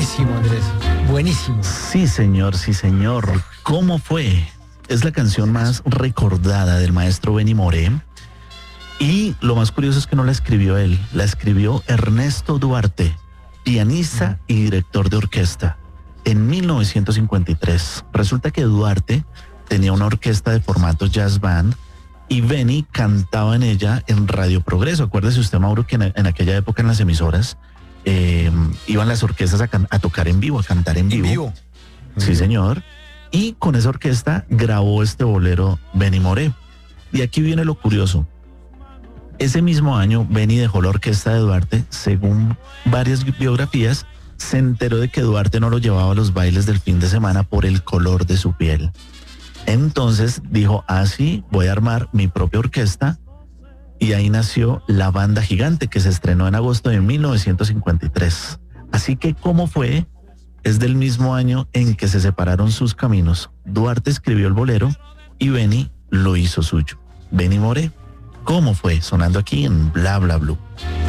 Buenísimo, Andrés. Buenísimo. Sí, señor, sí, señor. ¿Cómo fue? Es la canción más recordada del maestro Benny Moré. Y lo más curioso es que no la escribió él, la escribió Ernesto Duarte, pianista y director de orquesta, en 1953. Resulta que Duarte tenía una orquesta de formato jazz band y Benny cantaba en ella en Radio Progreso. Acuérdese usted, Mauro, que en aquella época en las emisoras iban las orquestas a tocar en vivo, a cantar en vivo. Sí, señor. Y con esa orquesta grabó este bolero Benny Moré. Y aquí viene lo curioso. Ese mismo año, Benny dejó la orquesta de Duarte. Según varias biografías, se enteró de que Duarte no lo llevaba a los bailes del fin de semana por el color de su piel. Entonces dijo, sí, voy a armar mi propia orquesta. Y ahí nació La Banda Gigante, que se estrenó en agosto de 1953. Así que, ¿cómo fue? Es del mismo año en que se separaron sus caminos. Duarte escribió el bolero y Benny lo hizo suyo. Benny Moré. ¿Cómo fue? Sonando aquí en Bla Bla Blue.